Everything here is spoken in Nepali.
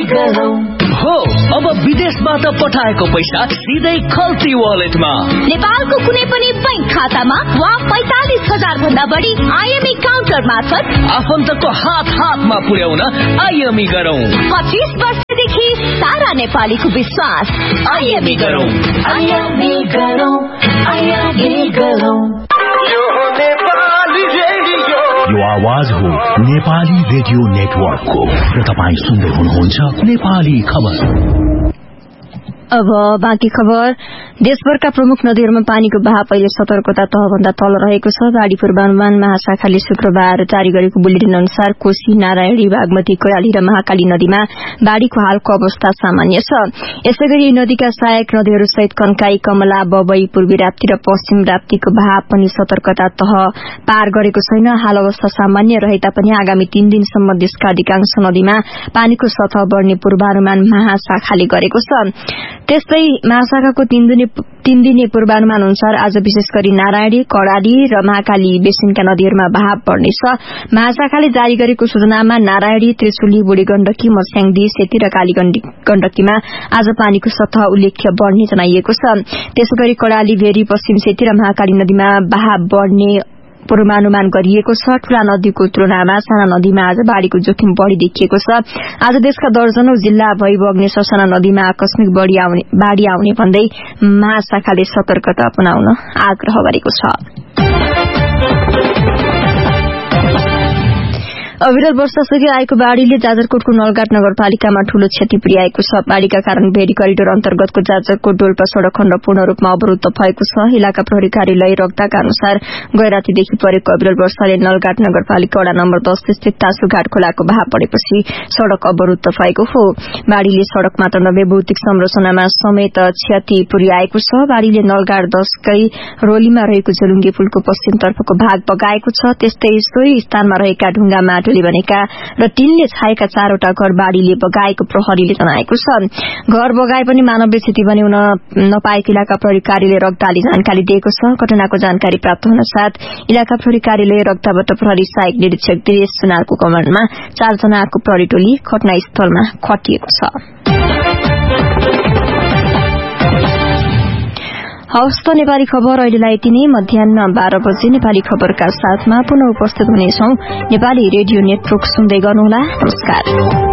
हो अब विदेशबाट पठाएको पैसा सिधै खल्ती वालेटमा, नेपालको कुनै पनि बैंक खातामा वा 45,000 भन्दा बढी आईएमई काउन्टर मार्फत आफन्तको हातमा पुर्याउन आईएमई गरौं। 25 वर्षदेखि सारा नेपालीको विश्वास। आईएमई गरौं। यो आवाज हो नेपाली रेडियो नेटवर्कको र तपाईं सुन्दै हुनुहुन्छ नेपाली खबर। अब बाँकी खबर। देशभरका प्रमुख नदीहरूमा पानीको बहाव अहिले सतर्कता तहभन्दा तल रहेको छ। बाढ़ी पूर्वानुमान महाशाखाले शुक्रबार जारी गरेको बुलेटिन अनुसार कोशी, नारायणी, बागमती, कैलाली र महाकाली नदीमा बाढ़ीको हालको अवस्था सामान्य छ। यसैगरी यी नदीका सहायक नदीहरू सहित कन्काई, कमला, बबई, पूर्वी राप्ती र पश्चिम राप्तीको बहाव पनि सतर्कता तह पार गरेको छैन। हाल अवस्था सामान्य रहे तापनि आगामी 3 दिनसम्म देशका अधिकांश नदीमा पानीको सतह बढ़ने पूर्वानुमान महाशाखाले गरेको छ। त्यस्तै महाशाखाको 3 दिने पूर्वानुमान अनुसार आज विशेष गरी नारायणी, कर्णाली र महाकाली बेसिनका नदीहरूमा बहाव बढ़नेछ। महाशाखाले जारी गरेको सूचनामा नारायणी, त्रिशुली, बुढी गण्डकी, मस्याङदी, सेती र काली गण्डकीमा आज पानीको सतह उल्लेख्य बढ़ने जनाइएको छ। त्यसैगरी कर्णाली, भेरी, पश्चिम सेती र महाकाली नदीमा बहाव बढ़ने पूर्वानुमान गरिएको छ। ठूला नदीको तुलनामा साना नदीमा आज बाढ़ीको जोखिम बढ़ी देखिएको छ। आज देशका दर्जनौं जिल्ला भई बग्ने ससाना नदीमा आकस्मिक बाढ़ी आउने भन्दै महाशाखाले सतर्कता अपनाउन आग्रह गरेको छ। अविरल वर्षासँगै आएको बाढ़ीले जाजरकोटको नलघाट नगरपालिकामा ठूलो क्षति पुर्याएको छ। बाढ़ीका कारण भेरी करिडोर अन्तर्गतको जाजरकोट डोल्पा सड़क खण्ड पूर्ण रूपमा अवरूद्ध भएको छ। इलाका प्रहरी कार्यालय रक्ताका अनुसार गैरातीदेखि परेको अविरल वर्षाले नलघाट नगरपालिका वडा नम्बर 10 स्थित तासुघाट खोलाको बहाव बढ़ेपछि सड़क अवरूद्ध भएको हो। बाढ़ीले सड़क मात्र नभए भौतिक संरचनामा समेत क्षति पुर्याएको छ। बाढ़ीले नलघाट 10 कै रोलीमा रहेको झलुङ्गे पुलको पश्चिमतर्फको भाग बगाएको छ। त्यस्तै सोही स्थानमा रहेका ढुङ्गा माटोले बनेका र टिनले छाएका 4वटा घर बाढ़ीले बगाएको प्रहरीले जनाएको छ। घर बगाए पनि मानवीय क्षति भने हुन नपाएको इलाका प्रहरी कार्यालय रक्ताले जानकारी दिएको छ। घटनाको जानकारी प्राप्त हुन साथ इलाका प्रहरी कार्यालय रक्ताबाट प्रहरी सहायक निरीक्षक दिनेश सुनारको कमाण्डमा 4 जनाको प्रहरी टोली घटनास्थलमा खटिएको छ। हवस् त नेपाली खबर अहिलेलाई यति नै। मध्याह्न 12 बजे नेपाली खबरका साथमा पुनः उपस्थित हुनेछौं। नेपाली रेडियो नेटवर्क सुन्दै गर्नुहोला। नमस्कार।